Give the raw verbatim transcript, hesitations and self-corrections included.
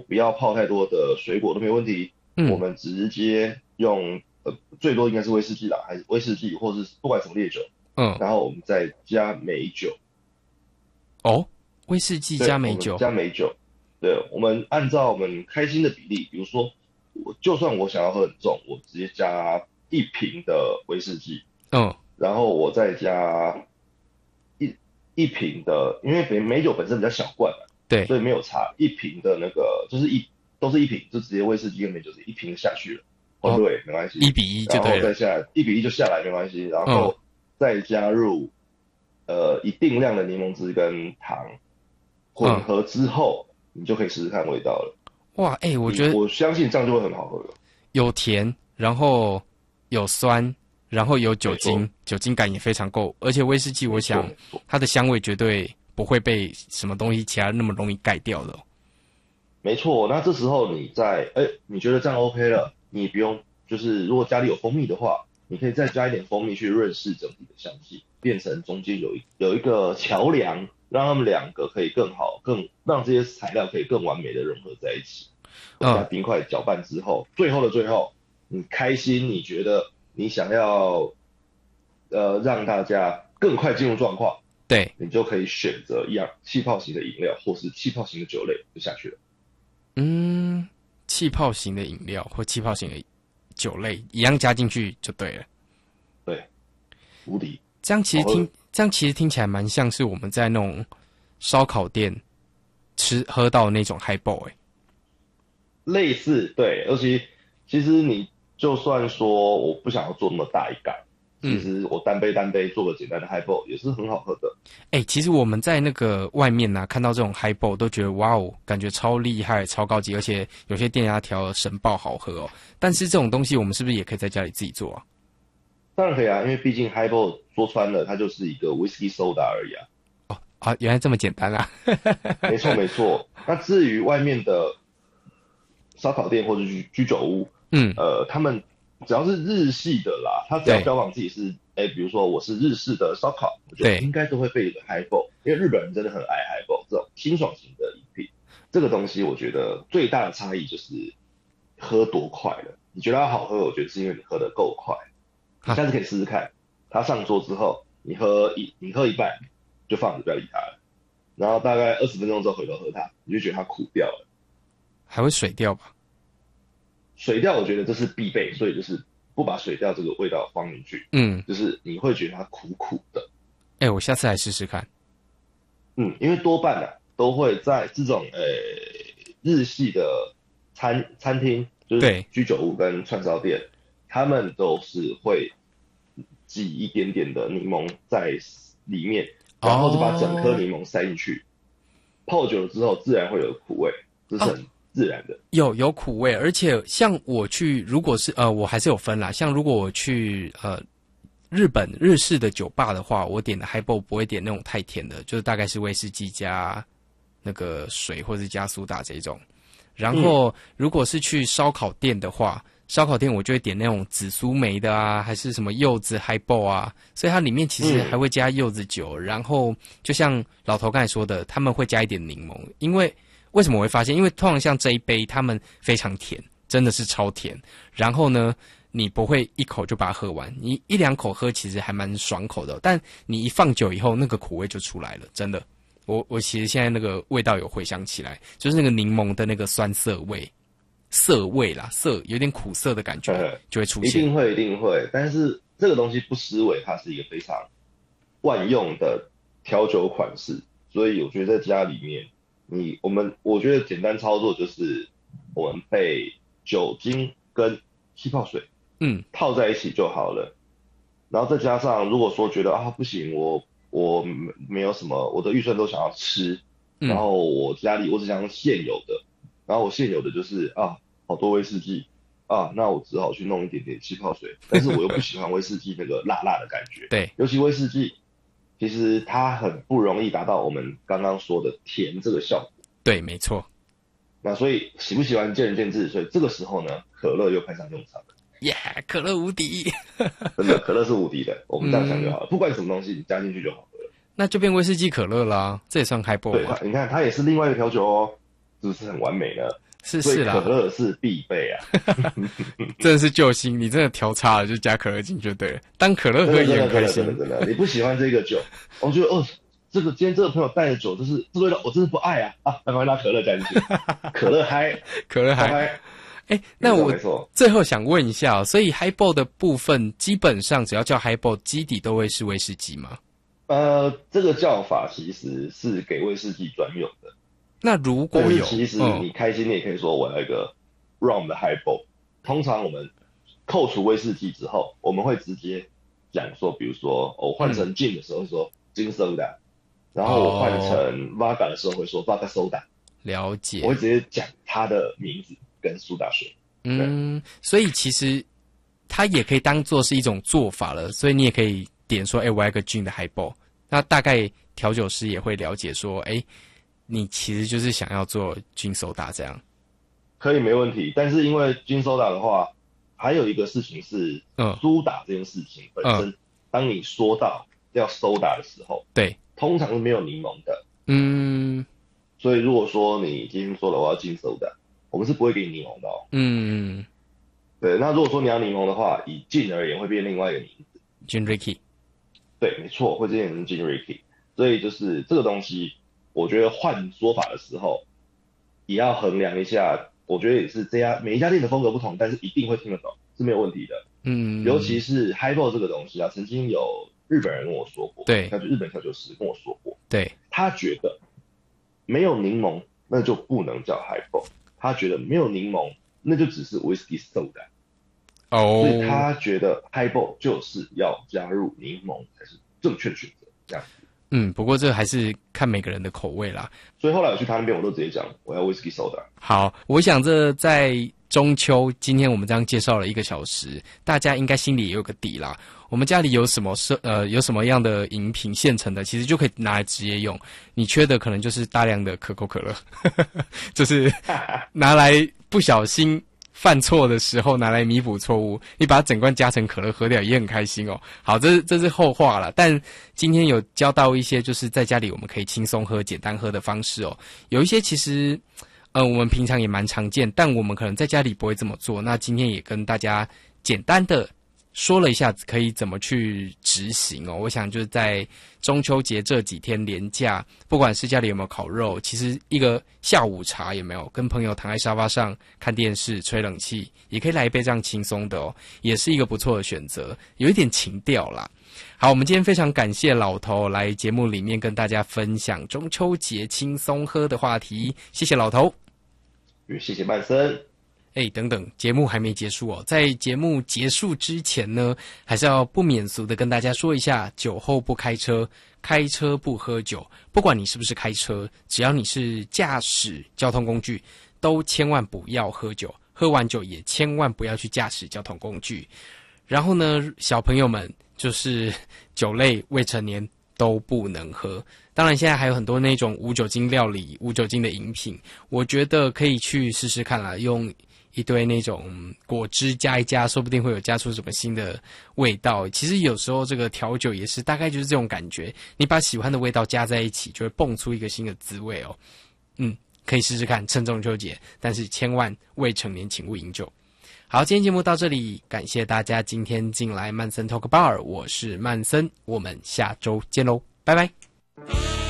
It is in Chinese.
不要泡太多的水果都没问题。 嗯我们直接用呃最多应该是威士忌啦，还是威士忌，或是不管什么烈酒， 嗯， 然后我们再加美酒。 哦，威士忌加对，我们美酒， 加美酒。对，我们按照我们开心的比例，比如说，我就算我想要喝很重，我直接加一瓶的威士忌， 嗯， 然后我再加一一瓶的，因为美美酒本身比较小罐嘛， 对， 所以没有差，一瓶的那个就是一都是一瓶，就直接威士忌跟美酒是一瓶下去了，混哦， 对没关系， 一比一就然后对了， 再下来一比一就下来没关系，然嗯， 后再加入呃一定量的柠檬汁跟糖混嗯， 合之后，你就可以试试看味道了。 哇，哎、我你觉得我相信这样就会很好喝了。 有甜，然后有酸，然后有酒没精， 错， 酒精感也非常够，而且威士忌，我没错， 想没错， 它的香味绝对不会被什么东西其他那么容易盖掉的哦。 没错。那这时候你在，哎，你觉得这样 OK 了，你不用，就是如果家里有蜂蜜的话，你可以再加一点蜂蜜去润饰整体的香气，变成中间有一有一个桥梁，让他们两个可以更好，更让这些材料可以更完美的融合在一起。加嗯， 冰块搅拌之后，最后的最后，你开心，你觉得你想要呃让大家更快进入状况， 对， 你就可以选择一样气泡型的饮料或是气泡型的酒类就下去了。 嗯，气泡型的饮料或气泡型的酒类一样加进去就对了。 对，无敌这样其实听， 好喝。 这样其实听起来蛮像是我们在那种烧烤店吃喝到的那种 highball 哎、 类似对，尤其其实你就算说我不想要做那么大一缸，其嗯， 实我单杯单杯做个简单的 highball 也是很好喝的。 哎、其实我们在那个外面呐、看到这种 highball 都觉得哇哦，感觉超厉害、超高级，而且有些店家调的神爆好喝哦。但是这种东西我们是不是也可以在家里自己做啊？ 当然可以啊，因为毕竟 highball 说穿了，它就是一个 whisky soda 而已啊。 啊，原来这么简单啊！ 没错没错。那至于外面的烧烤店或者居居酒屋， 嗯， 呃，他们只要是日系的啦，他只要对标榜自己是，哎，比如说我是日式的烧烤，我觉得对， 应该都会被一个 highball，因为日本人真的很爱 highball 这种清爽型的饮品。这个东西我觉得最大的差异就是喝多快了。你觉得它好喝，我觉得是因为你喝得够快。你哈， 下次可以试试看，它上桌之后，你喝一你喝一半就放着不要理它了，然后大概二十分钟之后回头喝它，你就觉得它苦掉了。 还会水掉吧？ 水调我觉得这是必备，所以就是不把水调这个味道放进去， 嗯， 就是你会觉得它苦苦的。 哎、我下次来试试看。 嗯，因为多半呢、啊、都会在这种呃日系的餐餐厅，就是对， 居酒屋跟串烧店，他们都是会挤一点点的柠檬在里面，然后就把整颗哦， 柠檬塞进去，泡久了之后自然会有苦味，这是哦， 很自然的。 有有苦味，而且像我去，如果是呃，我还是有分啦。像如果我去呃日本日式的酒吧的话，我点的 highball 不会点那种太甜的，就是大概是威士忌加那个水或是加苏打这一种。然后如果是去烧烤店的话，烧烤店我就会点那种紫苏梅的啊，还是什么柚子 highball 啊，所以它里面其实还会加柚子酒。然后就像老头刚才说的，他们会加一点柠檬，因为为什么我会发现？因为通常像这一杯，他们非常甜，真的是超甜。然后呢，你不会一口就把它喝完，你一两口喝其实还蛮爽口的。但你一放久以后，那个苦味就出来了，真的。我我其实现在那个味道有回想起来，就是那个柠檬的那个酸涩味，涩味啦，涩有点苦涩的感觉就会出现。 一定会，一定会。但是这个东西不失为它是一个非常万用的调酒款式，所以我觉得在家里面，你我们我觉得简单操作就是我们备酒精跟气泡水， 嗯， 套在一起就好了。然后再加上如果说觉得啊不行，我我没有什么，我的预算都想要吃， 嗯， 然后我家里我只想用现有的，然后我现有的就是啊好多威士忌啊，那我只好去弄一点点气泡水，但是我又不喜欢威士忌那个辣辣的感觉， 对尤其威士忌，其实它很不容易达到我们刚刚说的甜这个效果， 对，没错。 那所以喜不喜欢见仁见智，所以这个时候呢，可乐又派上用场了。 耶、yeah, 可乐无敌。 真的，可乐是无敌的，我们这样想就好了。不管什么东西，你加进去就好了。 那就变威士忌可乐啦，这也算 highball 对， 吧？ 它你看，它也是另外一个调酒哦，是不是很完美呢？ 是是啦， 所以可乐是必备啊， 真的是救星，你真的调差了就加可乐进就对了，当可乐喝也很开心。 真的真的真的真的，你不喜欢这个酒，我觉得哦，这个今天这个朋友带的酒，就是这味道我真的不爱啊啊，赶快拿可乐加进去，可乐嗨， 可乐嗨。哎，那我最后想问一下、哦，所以 highball 的部分基本上只要叫 highball， 基底都会是威士忌吗？ 呃，这个叫法其实是给威士忌专用的。 那如果有， 其实你开心，你也可以说我要一个 rum 的 highball。通常我们扣除威士忌之后，我们会直接讲说，比如说我换成 gin 的时候说 gin soda，、嗯、然后我换成 vodka 的时候会说 vodka soda。 了解， 我会直接讲它的名字跟苏打水。 嗯，所以其实它也可以当做是一种做法了，所以你也可以点说，哎、欸，我要一个 gin 的 highball。那大概调酒师也会了解说，哎、欸，你其实就是想要做 gin soda 这样。 可以，没问题。但是因为 gin soda 的话，还有一个事情是，嗯，苏打这件事情本身，嗯、当你说到要 soda 的时候， 对， 通常是没有柠檬的。 嗯。 所以如果说你今天说了我要进 soda， 我们是不会给你柠檬的哦。 嗯， 对。那如果说你要柠檬的话，以 gin 而言会变另外一个名字 ，gin Ricky。 对，没错，会变成 gin Ricky。所以就是这个东西，我觉得换说法的时候，也要衡量一下。我觉得也是这样，每一家店的风格不同，但是一定会听得懂是没有问题的。 嗯， 尤其是 highball 这个东西啊，曾经有日本人跟我说过， 对， 他就日本调酒师跟我说过， 对， 他觉得。没有柠檬，那就不能叫 highball。他觉得没有柠檬，那就只是 whisky soda。 哦， 所以他觉得 highball 就是要加入柠檬才是正确的选择，这样子。 嗯，不过这还是看每个人的口味啦。 所以后来我去他那边，我都直接讲我要 whisky soda。 好，我想这在中秋，今天我们这样介绍了一个小时，大家应该心里也有个底啦。我们家里有什么是呃有什么样的饮品现成的，其实就可以拿来直接用。你缺的可能就是大量的可口可乐，就是拿来不小心犯错的时候拿来弥补错误。你把它整罐加成可乐喝掉也很开心哦。好，这这是后话了。但今天有教到一些就是在家里我们可以轻松喝、简单喝的方式哦。有一些其实呃我们平常也蛮常见，但我们可能在家里不会这么做。那今天也跟大家简单的说了一下可以怎么去执行哦。我想就是在中秋节这几天连假，不管是家里有没有烤肉，其实一个下午茶有没有跟朋友躺在沙发上看电视吹冷气，也可以来一杯这样轻松的哦，也是一个不错的选择，有一点情调啦。好，我们今天非常感谢老头来节目里面跟大家分享中秋节轻松喝的话题，谢谢老头， 也谢谢曼森。 哎，等等，节目还没结束哦。在节目结束之前呢，还是要不免俗的跟大家说一下：酒后不开车，开车不喝酒。不管你是不是开车，只要你是驾驶交通工具，都千万不要喝酒。喝完酒也千万不要去驾驶交通工具。然后呢，小朋友们就是酒类未成年都不能喝。当然，现在还有很多那种无酒精料理、无酒精的饮品，我觉得可以去试试看啦，用一堆那种果汁加一加，说不定会有加出什么新的味道。其实有时候这个调酒也是大概就是这种感觉，你把喜欢的味道加在一起，就会蹦出一个新的滋味哦。嗯，可以试试看，趁中秋节，但是千万未成年请勿饮酒。好，今天节目到这里，感谢大家今天进来曼森 Talk Bar， 我是曼森，我们下周见喽，拜拜。